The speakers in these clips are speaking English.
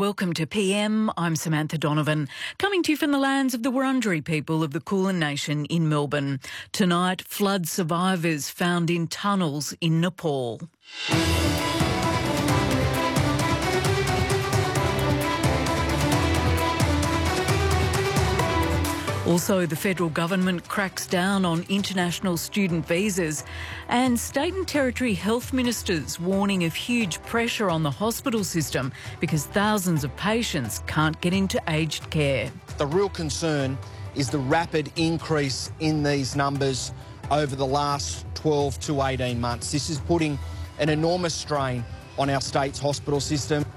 welcome to PM. I'm Samantha Donovan, coming to you from the lands of the Wurundjeri people of the Kulin Nation in Melbourne. Tonight, flood survivors found in tunnels in Nepal. Also, the federal government cracks down on international student visas, and state and territory health ministers warning of huge pressure on the hospital system because thousands of patients can't get into aged care. The real concern is the rapid increase in these numbers over the last 12 to 18 months. This is putting an enormous strain on our state's hospital system.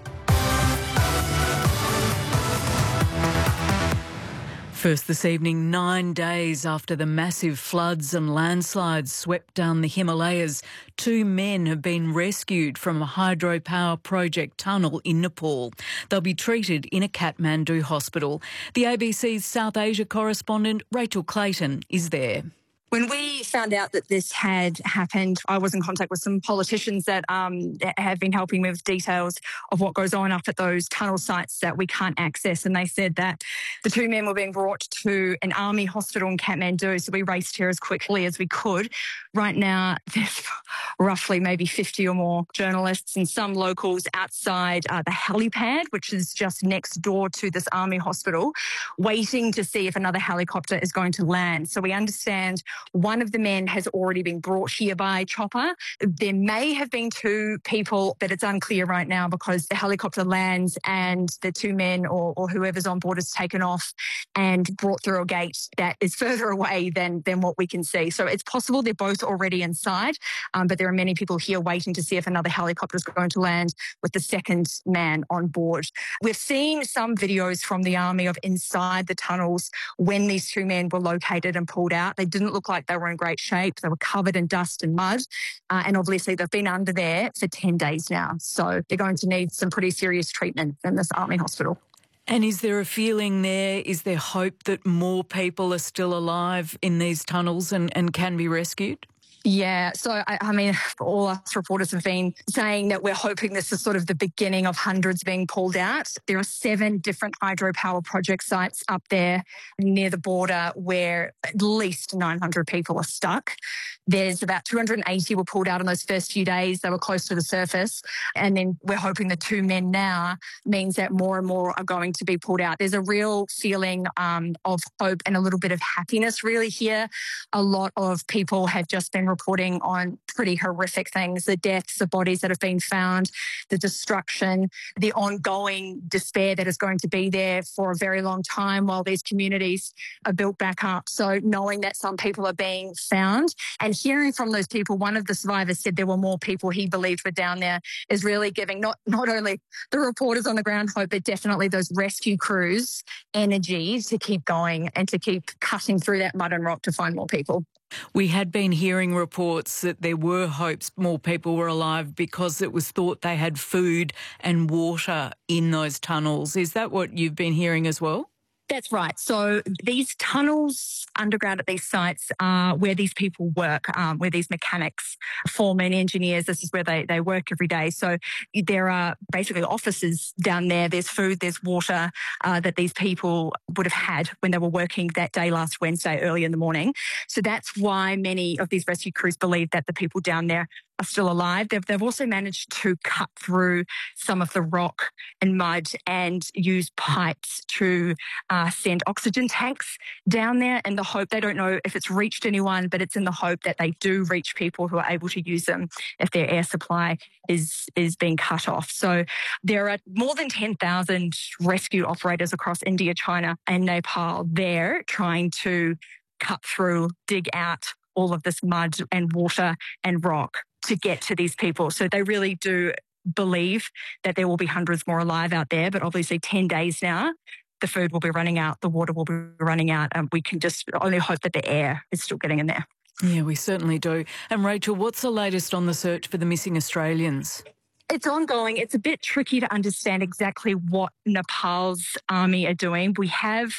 First this evening, 9 days after the massive floods and landslides swept down the Himalayas, 2 men have been rescued from a hydropower project tunnel in Nepal. They'll be treated in a Kathmandu hospital. The ABC's South Asia correspondent Rachel Clayton is there. When we found out that this had happened, I was in contact with some politicians that have been helping me with details of what goes on up at those tunnel sites that we can't access. And they said that the 2 men were being brought to an army hospital in Kathmandu. So we raced here as quickly as we could. Right now, there's roughly maybe 50 or more journalists and some locals outside the helipad, which is just next door to this army hospital, waiting to see if another helicopter is going to land. So we understand one of the men has already been brought here by chopper. There may have been 2 people, but it's unclear right now because the helicopter lands and the 2 men or whoever's on board is taken off and brought through a gate that is further away than what we can see. So it's possible they're both already inside, but there are many people here waiting to see if another helicopter is going to land with the second man on board. We've seen some videos from the army of inside the tunnels when these 2 men were located and pulled out. They didn't look like they were in great shape. They were covered in dust and mud. And obviously they've been under there for 10 days now. So they're going to need some pretty serious treatment in this army hospital. And is there a feeling there, is there hope that more people are still alive in these tunnels and can be rescued? Yeah, so I mean, all us reporters have been saying that we're hoping this is sort of the beginning of hundreds being pulled out. There are 7 different hydropower project sites up there near the border where at least 900 people are stuck. There's about 280 were pulled out in those first few days. They were close to the surface. And then we're hoping the 2 men now means that more and more are going to be pulled out. There's a real feeling of hope and a little bit of happiness really here. A lot of people have just been reporting on pretty horrific things, the deaths, the bodies that have been found, the destruction, the ongoing despair that is going to be there for a very long time while these communities are built back up. So knowing that some people are being found and hearing from those people, one of the survivors said there were more people he believed were down there, is really giving not only the reporters on the ground hope, but definitely those rescue crews energy to keep going and to keep cutting through that mud and rock to find more people. We had been hearing reports that there were hopes more people were alive because it was thought they had food and water in those tunnels. Is that what you've been hearing as well? That's right. So these tunnels underground at these sites are where these people work, where these mechanics, foremen, engineers, this is where they work every day. So there are basically offices down there. There's food, there's water that these people would have had when they were working that day last Wednesday early in the morning. So that's why many of these rescue crews believe that the people down there are still alive. They've also managed to cut through some of the rock and mud and use pipes to send oxygen tanks down there in the hope, they don't know if it's reached anyone, but it's in the hope that they do reach people who are able to use them if their air supply is being cut off. So there are more than 10,000 rescue operators across India, China and Nepal there trying to cut through, dig out all of this mud and water and rock to get to these people. So they really do believe that there will be hundreds more alive out there, but obviously 10 days now, the food will be running out, the water will be running out, and we can just only hope that the air is still getting in there. Yeah, we certainly do. And Rachel, what's the latest on the search for the missing Australians? It's ongoing. It's a bit tricky to understand exactly what Nepal's army are doing. We have,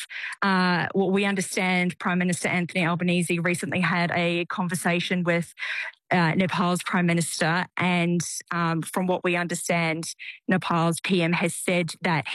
we understand Prime Minister Anthony Albanese recently had a conversation with Nepal's Prime Minister, and from what we understand, Nepal's PM has said that